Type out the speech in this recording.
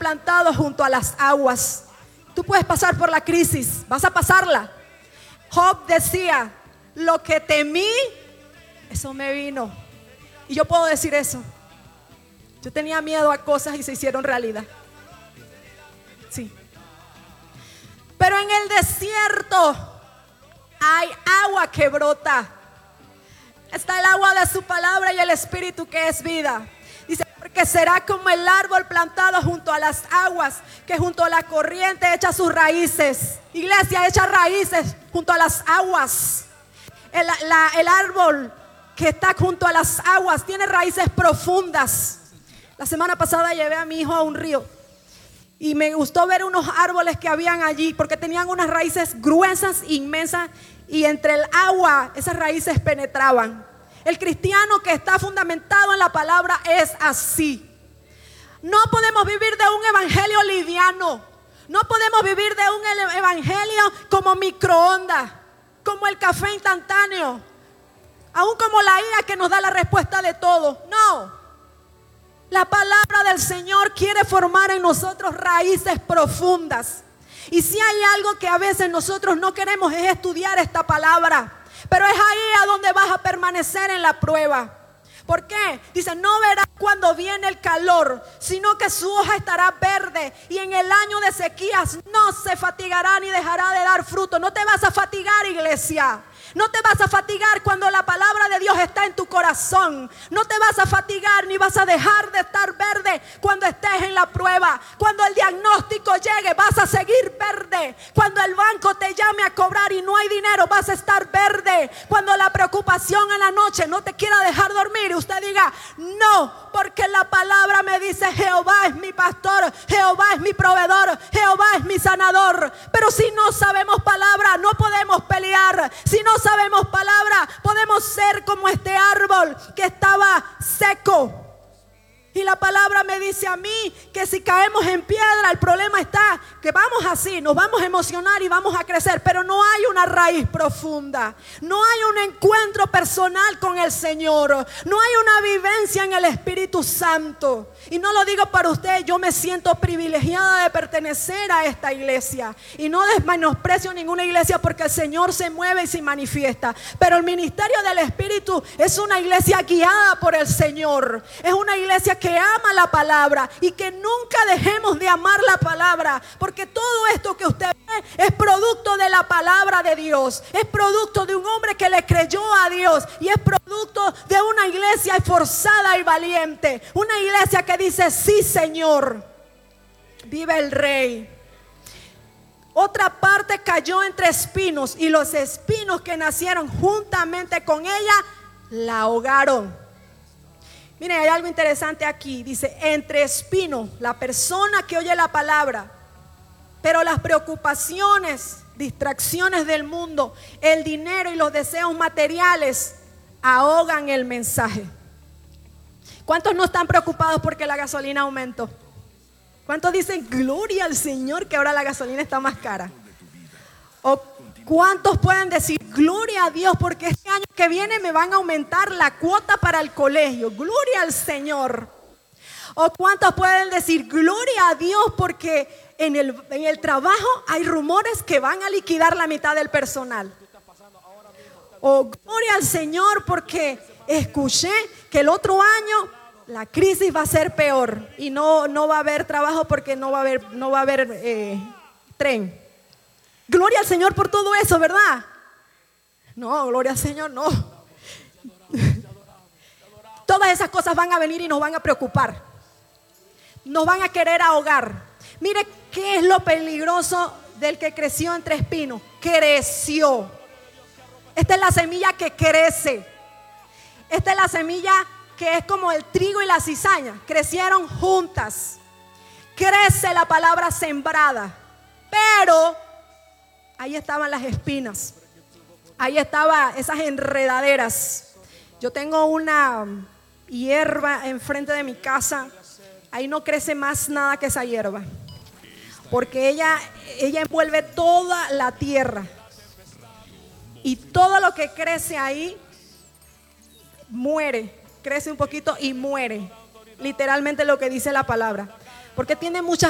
plantado junto a las aguas. Tú puedes pasar por la crisis, vas a pasarla. Job decía, lo que temí, eso me vino. Y yo puedo decir eso. Yo tenía miedo a cosas y se hicieron realidad. Sí. Pero en el desierto hay agua que brota. Está el agua de su palabra y el espíritu que es vida. Dice, porque será como el árbol plantado junto a las aguas, que junto a la corriente echa sus raíces. Iglesia, echa raíces junto a las aguas. El árbol que está junto a las aguas tiene raíces profundas. La semana pasada llevé a mi hijo a un río y me gustó ver unos árboles que habían allí, porque tenían unas raíces gruesas, inmensas, y entre el agua esas raíces penetraban. El cristiano que está fundamentado en la palabra es así. No podemos vivir de un evangelio liviano. No podemos vivir de un evangelio como microondas, como el café instantáneo, aún como la IA que nos da la respuesta de todo. No. La palabra del Señor quiere formar en nosotros raíces profundas. Y si hay algo que a veces nosotros no queremos es estudiar esta palabra. Pero es ahí a donde vas a permanecer en la prueba. ¿Por qué? Dice, no verás cuando viene el calor, sino que su hoja estará verde. Y en el año de sequías no se fatigará ni dejará de dar fruto. No te vas a fatigar, iglesia. No te vas a fatigar cuando la palabra de Dios está en tu corazón. No te vas a fatigar ni vas a dejar de estar verde cuando estés en la prueba. Cuando el diagnóstico llegue, vas a seguir verde. Cuando el banco te llame a cobrar y no hay dinero, vas a estar verde. Cuando la preocupación en la noche no te quiera dejar dormir y usted diga, no, porque la palabra me dice, Jehová es mi pastor, Jehová es mi proveedor, Jehová es mi sanador. Pero si no sabemos palabra, no podemos pelear. Si no sabemos palabra, podemos ser como este árbol que estaba seco. Y la palabra me dice a mí que si caemos en piedra, el problema está que vamos así, nos vamos a emocionar y vamos a crecer, pero no hay una raíz profunda, no hay un encuentro personal con el Señor, no hay una vivencia en el Espíritu Santo. Y no lo digo para usted, yo me siento privilegiada de pertenecer a esta iglesia y no desmenosprecio ninguna iglesia porque el Señor se mueve y se manifiesta, pero el ministerio del Espíritu es una iglesia guiada por el Señor, es una iglesia que ama la palabra y que nunca dejemos de amar la palabra, porque todo esto que usted ve es producto de la palabra de Dios, es producto de un hombre que le creyó a Dios y es producto de una iglesia esforzada y valiente, una iglesia que dice, sí Señor, vive el Rey. Otra parte cayó entre espinos y los espinos que nacieron juntamente con ella la ahogaron. Miren, hay algo interesante aquí. Dice, entre espinos, la persona que oye la palabra, pero las preocupaciones, distracciones del mundo, el dinero y los deseos materiales ahogan el mensaje. ¿Cuántos no están preocupados porque la gasolina aumentó? ¿Cuántos dicen, gloria al Señor que ahora la gasolina está más cara? ¿O cuántos pueden decir, gloria a Dios porque este año que viene me van a aumentar la cuota para el colegio? Gloria al Señor. ¿O cuántos pueden decir, gloria a Dios porque en el trabajo hay rumores que van a liquidar la mitad del personal? O gloria al Señor porque escuché que el otro año la crisis va a ser peor y no va a haber trabajo porque no va a haber tren. Gloria al Señor por todo eso, ¿verdad? No, gloria al Señor, no. Todas esas cosas van a venir y nos van a preocupar. Nos van a querer ahogar. Mire qué es lo peligroso del que creció entre espinos. Creció. Esta es la semilla que crece. Esta es la semilla que es como el trigo y la cizaña. Crecieron juntas. Crece la palabra sembrada. Pero ahí estaban las espinas. Ahí estaban esas enredaderas. Yo tengo una hierba enfrente de mi casa. Ahí no crece más nada que esa hierba, porque ella envuelve toda la tierra. Y todo lo que crece ahí muere. Crece un poquito y muere. Literalmente lo que dice la palabra. Porque tiene muchas